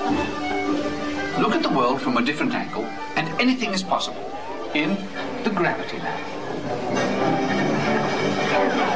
Look at the world from a different angle, and anything is possible in the Gravity Lab.